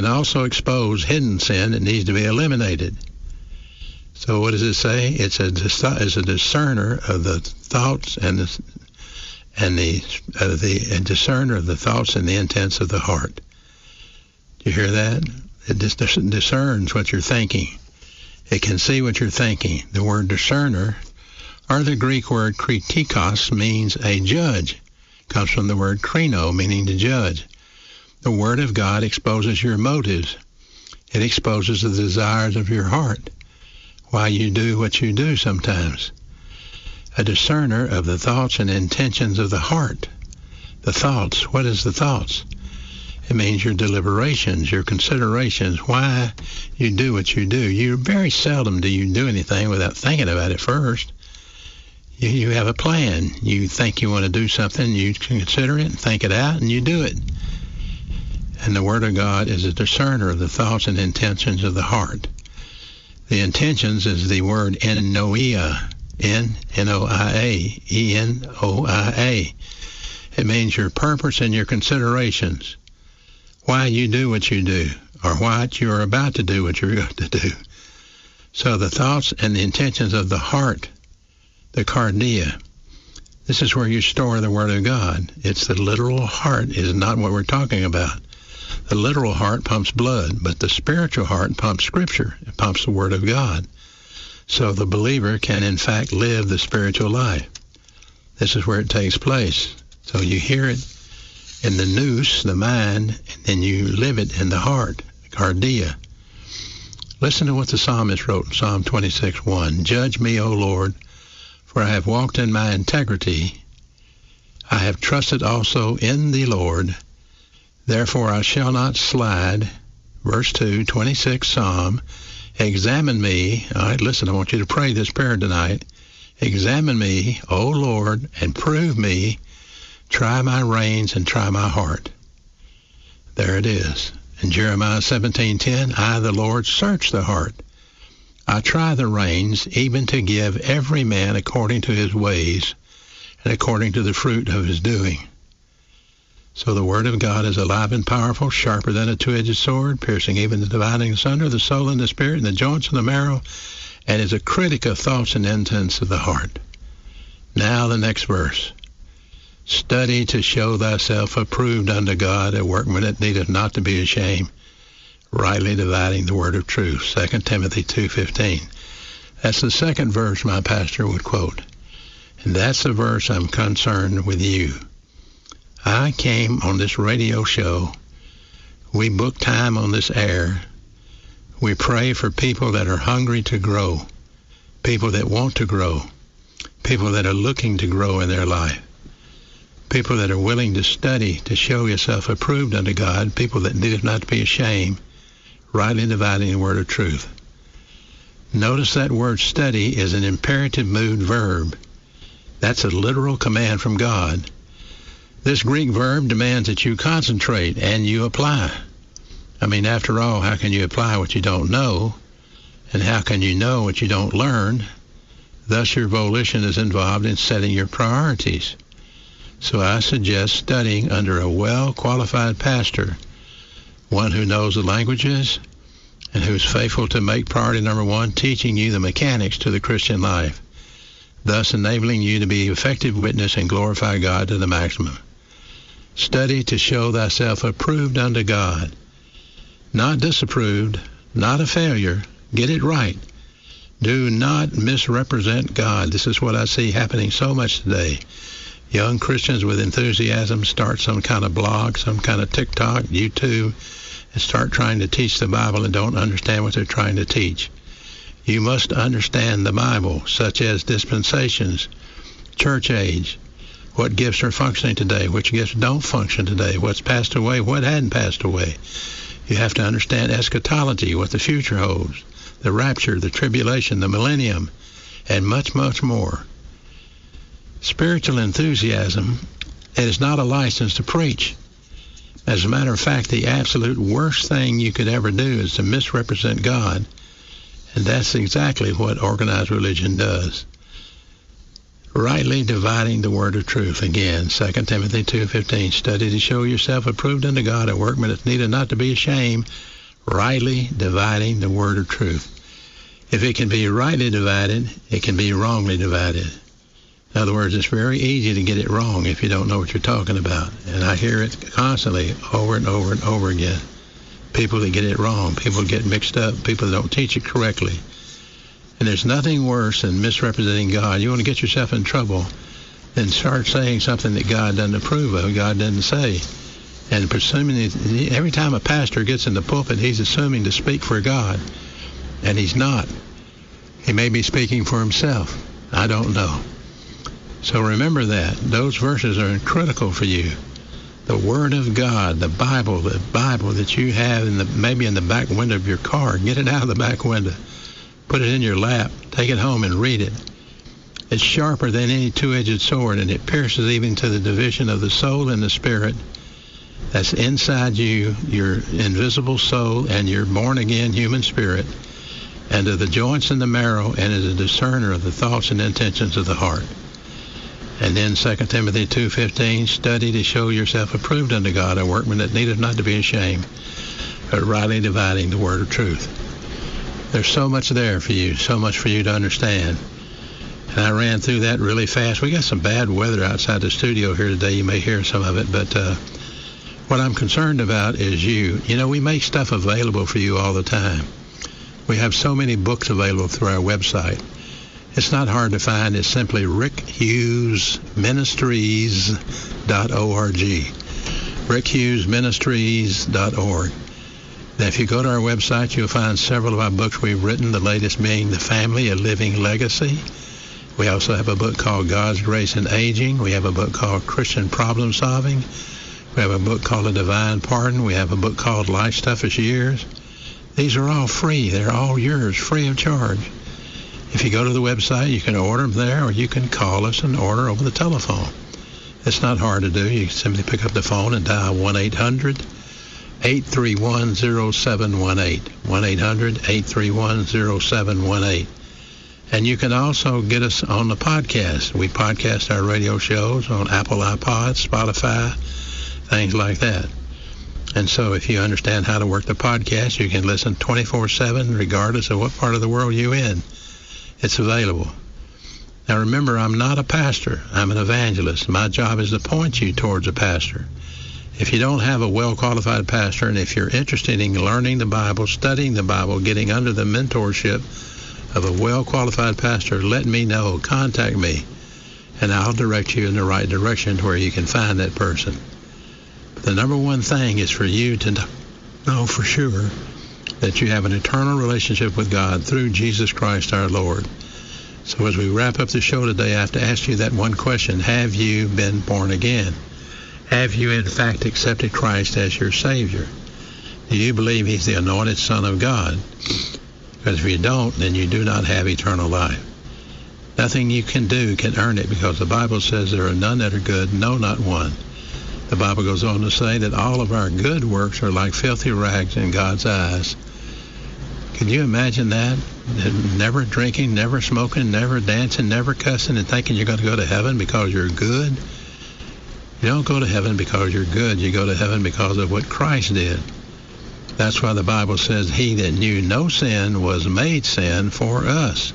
and also expose hidden sin that needs to be eliminated. So what does it say? It's a discerner of the thoughts and a discerner of the thoughts and the intents of the heart. Do you hear that? It discerns what you're thinking. It can see what you're thinking. The word discerner, or the Greek word kritikos, means a judge. It comes from the word krino, meaning to judge. The Word of God exposes your motives. It exposes the desires of your heart, why you do what you do sometimes. A discerner of the thoughts and intentions of the heart. The thoughts. What is the thoughts? It means your deliberations, your considerations, why you do what you do. You very seldom do you do anything without thinking about it first. You have a plan. You think you want to do something, you consider it and think it out, and you do it. And the Word of God is a discerner of the thoughts and intentions of the heart. The intentions is the word enoia, N-N-O-I-A, E-N-O-I-A. It means your purpose and your considerations, why you do what you do, or what you're about to do what you're going to do. So the thoughts and the intentions of the heart, the cardia, this is where you store the Word of God. It's the literal heart is not what we're talking about. The literal heart pumps blood, but the spiritual heart pumps Scripture. It pumps the Word of God. So the believer can, in fact, live the spiritual life. This is where it takes place. So you hear it in the nous, the mind, and then you live it in the heart, cardia. Listen to what the psalmist wrote in Psalm 26:1. Judge me, O Lord, for I have walked in my integrity. I have trusted also in the Lord. Therefore I shall not slide. Verse 2, 26 Psalm. Examine me. All right, listen, I want you to pray this prayer tonight. Examine me, O Lord, and prove me. Try my reins and try my heart. There it is. In Jeremiah 17:10, I, the Lord, search the heart. I try the reins, even to give every man according to his ways and according to the fruit of his doing. So the Word of God is alive and powerful, sharper than a two-edged sword, piercing even the dividing asunder of the soul and the spirit and the joints and the marrow, and is a critic of thoughts and intents of the heart. Now the next verse. Study to show thyself approved unto God, a workman that needeth not to be ashamed, rightly dividing the word of truth. 2 Timothy 2:15. That's the second verse my pastor would quote. And that's the verse I'm concerned with you. I came on this radio show. We book time on this air. We pray for people that are hungry to grow, people that want to grow, people that are looking to grow in their life, people that are willing to study to show yourself approved unto God, people that needeth not to be ashamed, rightly dividing the word of truth. Notice that word study is an imperative mood verb. That's a literal command from God. This Greek verb demands that you concentrate and you apply. I mean, after all, how can you apply what you don't know? And how can you know what you don't learn? Thus, your volition is involved in setting your priorities. So I suggest studying under a well-qualified pastor, one who knows the languages and who's faithful to make priority number one, teaching you the mechanics to the Christian life, thus enabling you to be an effective witness and glorify God to the maximum. Study to show thyself approved unto God, not disapproved, not a failure. Get it right. Do not misrepresent God. This is what I see happening so much today. Young Christians with enthusiasm start some kind of blog, some kind of TikTok, YouTube, and start trying to teach the Bible and don't understand what they're trying to teach. You must understand the Bible, such as dispensations, church age, what gifts are functioning today, which gifts don't function today, what's passed away, what hadn't passed away. You have to understand eschatology, what the future holds, the rapture, the tribulation, the millennium, and much, much more. Spiritual enthusiasm, it is not a license to preach. As a matter of fact, the absolute worst thing you could ever do is to misrepresent God. And that's exactly what organized religion does. Rightly dividing the word of truth. Again, 2 Timothy 2:15. Study to show yourself approved unto God, a workman that needeth not to be ashamed, rightly dividing the word of truth. If it can be rightly divided, it can be wrongly divided. In other words, it's very easy to get it wrong if you don't know what you're talking about. And I hear it constantly over and over and over again. People that get it wrong, people get mixed up, people that don't teach it correctly. And there's nothing worse than misrepresenting God. You want to get yourself in trouble, then start saying something that God doesn't approve of, God doesn't say. And presuming, every time a pastor gets in the pulpit, he's assuming to speak for God. And he's not. He may be speaking for himself. I don't know. So remember that. Those verses are critical for you. The Word of God, the Bible that you have maybe in the back window of your car, get it out of the back window. Put it in your lap. Take it home and read it. It's sharper than any two-edged sword, and it pierces even to the division of the soul and the spirit. That's inside you, your invisible soul and your born-again human spirit, and to the joints and the marrow, and is a discerner of the thoughts and intentions of the heart. And then 2 Timothy 2:15, study to show yourself approved unto God, a workman that needeth not to be ashamed, but rightly dividing the word of truth. There's so much there for you, so much for you to understand. And I ran through that really fast. We got some bad weather outside the studio here today. You may hear some of it, but what I'm concerned about is you. You know, we make stuff available for you all the time. We have so many books available through our website. It's not hard to find. It's simply rickhughesministries.org. rickhughesministries.org. Now, if you go to our website, you'll find several of our books we've written, the latest being The Family, A Living Legacy. We also have a book called God's Grace in Aging. We have a book called Christian Problem Solving. We have a book called A Divine Pardon. We have a book called Life's Toughest Years. These are all free. They're all yours, free of charge. If you go to the website, you can order them there, or you can call us and order over the telephone. It's not hard to do. You simply pick up the phone and dial 1-800-831-0718. 1-800-831-0718. And you can also get us on the podcast. We podcast our radio shows on Apple iPod, Spotify, things like that. And so if you understand how to work the podcast, you can listen 24/7 regardless of what part of the world you're in. It's available. Now remember, I'm not a pastor. I'm an evangelist. My job is to point you towards a pastor. If you don't have a well-qualified pastor, and if you're interested in learning the Bible, studying the Bible, getting under the mentorship of a well-qualified pastor, let me know. Contact me, and I'll direct you in the right direction to where you can find that person. But the number one thing is for you to know for sure that you have an eternal relationship with God through Jesus Christ our Lord. So as we wrap up the show today, I have to ask you that one question. Have you been born again? Have you in fact accepted Christ as your Savior? Do you believe He's the anointed Son of God? Because if you don't, then you do not have eternal life. Nothing you can do can earn it, because the Bible says there are none that are good, no, not one. The Bible goes on to say that all of our good works are like filthy rags in God's eyes. Can you imagine that? Never drinking, never smoking, never dancing, never cussing, and thinking you're going to go to heaven because you're good? You don't go to heaven because you're good. You go to heaven because of what Christ did. That's why the Bible says He that knew no sin was made sin for us,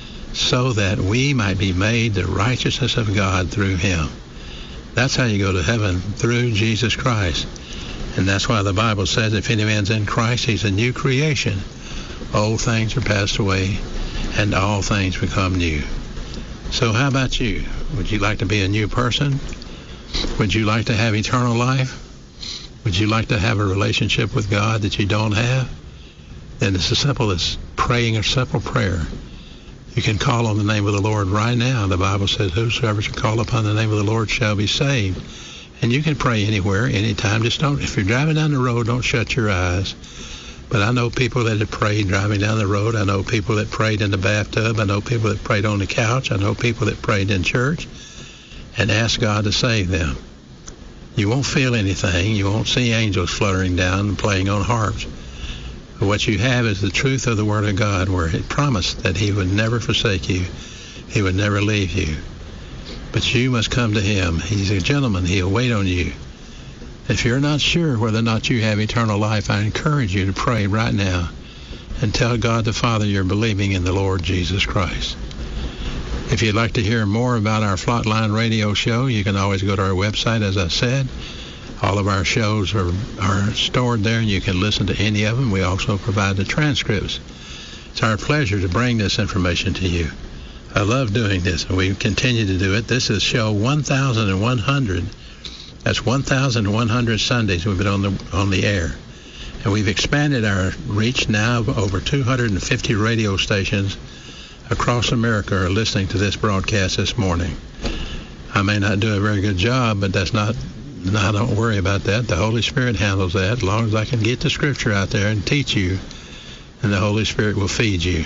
so that we might be made the righteousness of God through Him. That's how you go to heaven, through Jesus Christ. And that's why the Bible says if any man's in Christ, he's a new creation. Old things are passed away, and all things become new. So how about you? Would you like to be a new person? Would you like to have eternal life? Would you like to have a relationship with God that you don't have? Then it's as simple as praying a simple prayer. You can call on the name of the Lord right now. The Bible says, whosoever shall call upon the name of the Lord shall be saved. And you can pray anywhere, anytime. Just don't, if you're driving down the road, don't shut your eyes. But I know people that have prayed driving down the road. I know people that prayed in the bathtub. I know people that prayed on the couch. I know people that prayed in church and asked God to save them. You won't feel anything. You won't see angels fluttering down and playing on harps. But what you have is the truth of the Word of God, where it promised that He would never forsake you. He would never leave you. But you must come to Him. He's a gentleman. He'll wait on you. If you're not sure whether or not you have eternal life, I encourage you to pray right now and tell God the Father you're believing in the Lord Jesus Christ. If you'd like to hear more about our Flatline Radio show, you can always go to our website, as I said. All of our shows are stored there, and you can listen to any of them. We also provide the transcripts. It's our pleasure to bring this information to you. I love doing this, and we continue to do it. This is show 1,100. That's 1,100 Sundays we've been on the air. And we've expanded our reach now. Over 250 radio stations across America are listening to this broadcast this morning. I may not do a very good job, but don't worry about that. The Holy Spirit handles that. As long as I can get the scripture out there and teach you, and the Holy Spirit will feed you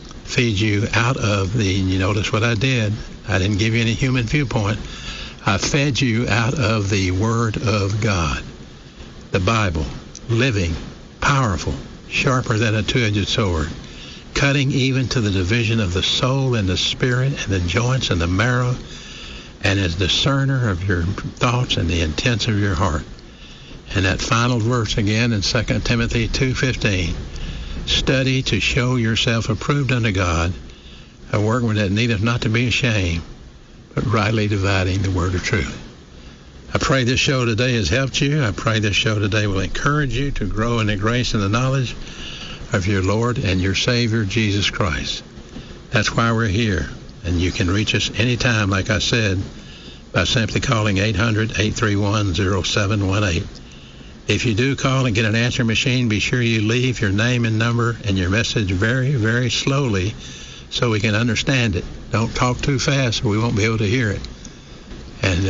out of you notice what I did. I didn't give you any human viewpoint. I fed you out of the Word of God, the Bible, living, powerful, sharper than a two-edged sword, cutting even to the division of the soul and the spirit and the joints and the marrow, and as discerner of your thoughts and the intents of your heart. And that final verse again in 2 Timothy 2:15, study to show yourself approved unto God, a workman that needeth not to be ashamed, but rightly dividing the word of truth. I pray this show today has helped you. I pray this show today will encourage you to grow in the grace and the knowledge of your Lord and your Savior, Jesus Christ. That's why we're here. And you can reach us anytime, like I said, by simply calling 800-831-0718. If you do call and get an answer machine, be sure you leave your name and number and your message very, very slowly so we can understand it. Don't talk too fast or we won't be able to hear it. And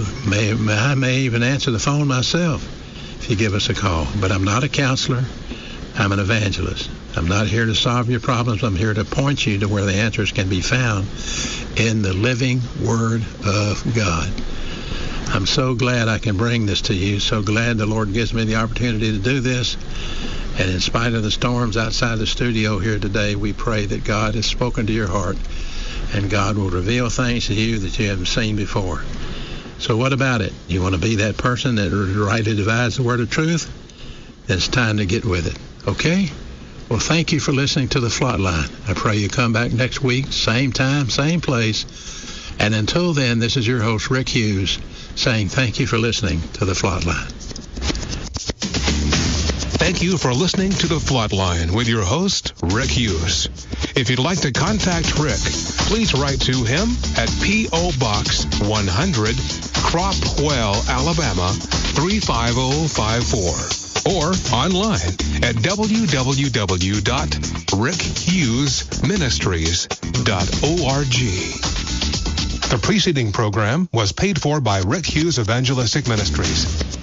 I may even answer the phone myself if you give us a call. But I'm not a counselor. I'm an evangelist. I'm not here to solve your problems. I'm here to point you to where the answers can be found in the living Word of God. I'm so glad I can bring this to you. So glad the Lord gives me the opportunity to do this. And in spite of the storms outside the studio here today, we pray that God has spoken to your heart and God will reveal things to you that you haven't seen before. So what about it? You want to be that person that rightly divides the word of truth? Then it's time to get with it. Okay? Well, thank you for listening to the Flatline. I pray you come back next week, same time, same place. And until then, this is your host, Rick Hughes, saying thank you for listening to the Flatline. Thank you for listening to the Flatline with your host, Rick Hughes. If you'd like to contact Rick, please write to him at P.O. Box 100, Cropwell, Alabama 35054. Or online at www.rickhughes.ministries.org. The preceding program was paid for by Rick Hughes Evangelistic Ministries.